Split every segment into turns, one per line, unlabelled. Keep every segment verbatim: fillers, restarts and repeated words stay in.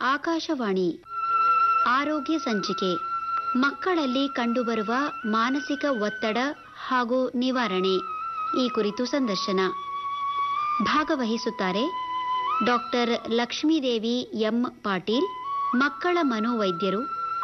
ಆಕಾಶವಾಣಿ ಆರೋಗ್ಯ ಸಂಚಿಕೆ. ಮಕ್ಕಳಲ್ಲಿ ಕಂಡುಬರುವ ಮಾನಸಿಕ ಒತ್ತಡ ಹಾಗೂ ನಿವಾರಣೆ ಈ ಕುರಿತು ಸಂದರ್ಶನ. ಭಾಗವಹಿಸುತ್ತಾರೆ ಡಾಕ್ಟರ್ ಲಕ್ಷ್ಮೀದೇವಿ ಎಂ ಪಾಟೀಲ್, ಮಕ್ಕಳ ಮನೋವೈದ್ಯರು.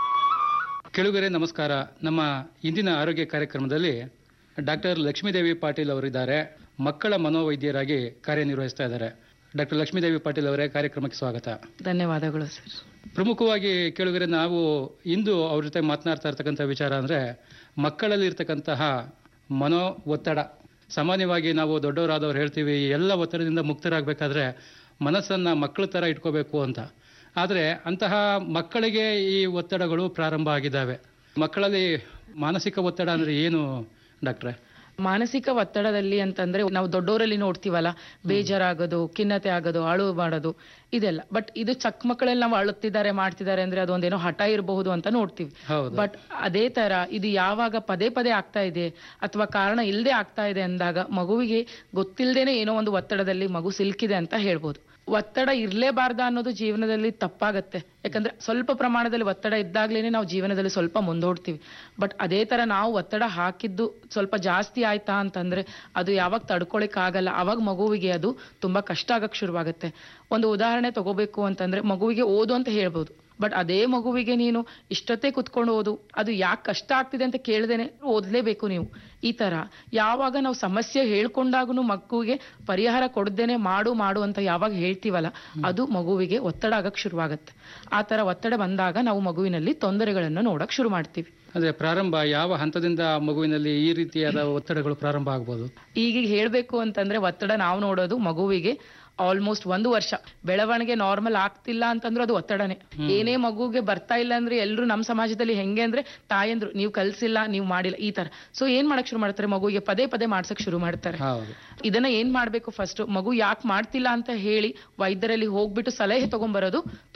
ಕೆಳಗರೆ ನಮಸ್ಕಾರ. ನಮ್ಮ ಇಂದಿನ ಆರೋಗ್ಯ ಕಾರ್ಯಕ್ರಮದಲ್ಲಿ ಡಾಕ್ಟರ್ ಲಕ್ಷ್ಮೀದೇವಿ ಪಾಟೀಲ್ ಅವರಿದ್ದಾರೆ. ಮಕ್ಕಳ ಮನೋವೈದ್ಯರಾಗಿ ಕಾರ್ಯನಿರ್ವಹಿಸ್ತಾ ಇದ್ದಾರೆ. ಡಾಕ್ಟರ್ ಲಕ್ಷ್ಮೀದೇವಿ ಪಾಟೀಲ್ ಅವರೇ, ಕಾರ್ಯಕ್ರಮಕ್ಕೆ ಸ್ವಾಗತ.
ಧನ್ಯವಾದಗಳು ಸರ್.
ಪ್ರಮುಖವಾಗಿ ಕೇಳುಗರೆ, ನಾವು ಇಂದು ಅವ್ರ ಜೊತೆ ಮಾತನಾಡ್ತಾ ಇರ್ತಕ್ಕಂಥ ವಿಚಾರ ಅಂದರೆ ಮಕ್ಕಳಲ್ಲಿ ಇರ್ತಕ್ಕಂತಹ ಮನೋ ಒತ್ತಡ. ಸಾಮಾನ್ಯವಾಗಿ ನಾವು ದೊಡ್ಡವರಾದವ್ರು ಹೇಳ್ತೀವಿ, ಎಲ್ಲ ಒತ್ತಡದಿಂದ ಮುಕ್ತರಾಗಬೇಕಾದ್ರೆ ಮನಸ್ಸನ್ನು ಮಕ್ಕಳ ಥರ ಇಟ್ಕೋಬೇಕು ಅಂತ. ಆದರೆ ಅಂತಹ ಮಕ್ಕಳಿಗೆ ಈ ಒತ್ತಡಗಳು ಪ್ರಾರಂಭ ಆಗಿದ್ದಾವೆ. ಮಕ್ಕಳಲ್ಲಿ ಮಾನಸಿಕ ಒತ್ತಡ ಅಂದರೆ ಏನು ಡಾಕ್ಟ್ರೆ?
ಮಾನಸಿಕ ಒತ್ತಡದಲ್ಲಿ ಅಂತಂದ್ರೆ ನಾವು ದೊಡ್ಡವರಲ್ಲಿ ನೋಡ್ತೀವಲ್ಲ, ಬೇಜಾರಾಗೋದು, ಖಿನ್ನತೆ ಆಗೋದು, ಅಳು ಮಾಡೋದು, ಇದೆಲ್ಲ. ಬಟ್ ಇದು ಚಕ್ ಮಕ್ಕಳಲ್ಲಿ ನಾವು ಅಳುತ್ತಿದ್ದಾರೆ ಮಾಡ್ತಿದ್ದಾರೆ ಅಂದ್ರೆ ಅದೊಂದೇನೋ ಹಠ ಇರಬಹುದು ಅಂತ ನೋಡ್ತೀವಿ. ಬಟ್ ಅದೇ ತರ ಇದು ಯಾವಾಗ ಪದೇ ಪದೇ ಆಗ್ತಾ ಇದೆ ಅಥವಾ ಕಾರಣ ಇಲ್ಲದೆ ಆಗ್ತಾ ಇದೆ ಅಂದಾಗ ಮಗುವಿಗೆ ಗೊತ್ತಿಲ್ಲದೇನೆ ಏನೋ ಒಂದು ಒತ್ತಡದಲ್ಲಿ ಮಗು ಸಿಲುಕಿದೆ ಅಂತ ಹೇಳ್ಬೋದು. ಒತ್ತಡ ಇರ್ಲೇಬಾರ್ದ ಅನ್ನೋದು ಜೀವನದಲ್ಲಿ ತಪ್ಪಾಗತ್ತೆ. ಯಾಕಂದ್ರೆ ಸ್ವಲ್ಪ ಪ್ರಮಾಣದಲ್ಲಿ ಒತ್ತಡ ಇದ್ದಾಗ್ಲೇನೆ ನಾವು ಜೀವನದಲ್ಲಿ ಸ್ವಲ್ಪ ಮುಂದೋಡ್ತೀವಿ. ಬಟ್ ಅದೇ ತರ ನಾವು ಒತ್ತಡ ಹಾಕಿದ್ದು ಸ್ವಲ್ಪ ಜಾಸ್ತಿ ಆಯ್ತಾ ಅಂತಂದ್ರೆ ಅದು ಯಾವಾಗ ತಡ್ಕೊಳಿಕ್ ಆಗಲ್ಲ, ಅವಾಗ ಮಗುವಿಗೆ ಅದು ತುಂಬಾ ಕಷ್ಟ ಆಗಕ್ ಶುರುವಾಗುತ್ತೆ. ಒಂದು ಉದಾಹರಣೆ ತಗೋಬೇಕು ಅಂತಂದ್ರೆ, ಮಗುವಿಗೆ ಓದು ಅಂತ ಹೇಳ್ಬೋದು. ಬಟ್ ಅದೇ ಮಗುವಿಗೆ ನೀನು ಇಷ್ಟೊತ್ತೇ ಕುತ್ಕೊಂಡು ಓದು, ಅದು ಯಾಕೆ ಕಷ್ಟ ಆಗ್ತಿದೆ ಅಂತ ಕೇಳ್ದೇನೆ ಓದ್ಲೇಬೇಕು ನೀವು. ಈ ತರ ಯಾವಾಗ ನಾವು ಸಮಸ್ಯೆ ಹೇಳ್ಕೊಂಡಾಗೂ ಮಗುವಿಗೆ ಪರಿಹಾರ ಕೊಡ್ದೇನೆ ಮಾಡು ಮಾಡು ಅಂತ ಯಾವಾಗ ಹೇಳ್ತೀವಲ್ಲ, ಅದು ಮಗುವಿಗೆ ಒತ್ತಡ ಆಗಕ್ ಶುರುವಾಗತ್ತೆ. ಆ ತರ ಒತ್ತಡ ಬಂದಾಗ ನಾವು ಮಗುವಿನಲ್ಲಿ ತೊಂದರೆಗಳನ್ನು ನೋಡಕ್ ಶುರು ಮಾಡ್ತೀವಿ.
ಅದೇ ಪ್ರಾರಂಭ ಯಾವ ಹಂತದಿಂದ ಮಗುವಿನಲ್ಲಿ ಈ ರೀತಿಯಾದ ಒತ್ತಡಗಳು ಪ್ರಾರಂಭ ಆಗ್ಬೋದು?
ಈಗ ಹೇಳ್ಬೇಕು ಅಂತಂದ್ರೆ ಒತ್ತಡ ನಾವು ನೋಡೋದು ಮಗುವಿಗೆ ಆಲ್ಮೋಸ್ಟ್ ಒಂದು ವರ್ಷ ಬೆಳವಣಿಗೆ ನಾರ್ಮಲ್ ಆಗ್ತಿಲ್ಲ ಅಂತಂದ್ರೆ ಅದು ಒತ್ತಡನೇ. ಏನೇ ಮಗುಗೆ ಬರ್ತಾ ಇಲ್ಲ ಅಂದ್ರೆ ಎಲ್ರು ನಮ್ಮ ಸಮಾಜದಲ್ಲಿ ಹೆಂಗೆ ಅಂದ್ರೆ ತಾಯಂದ್ರು ನೀವು ಕಲ್ಸಿಲ್ಲ, ನೀವು ಮಾಡಿಲ್ಲ, ಈ ತರ. ಸೊ ಏನ್ ಮಾಡಕ್ ಶುರು ಮಾಡ್ತಾರೆ, ಮಗುಗೆ ಪದೇ ಪದೇ ಮಾಡ್ಸಕ್ ಶುರು ಮಾಡ್ತಾರೆ. ಇದನ್ನ ಏನ್ ಮಾಡ್ಬೇಕು, ಫಸ್ಟ್ ಮಗು ಯಾಕೆ ಮಾಡ್ತಿಲ್ಲ ಅಂತ ಹೇಳಿ ವೈದ್ಯರಲ್ಲಿ ಹೋಗ್ಬಿಟ್ಟು ಸಲಹೆ ತಗೊಂಡ್ಬರೋದು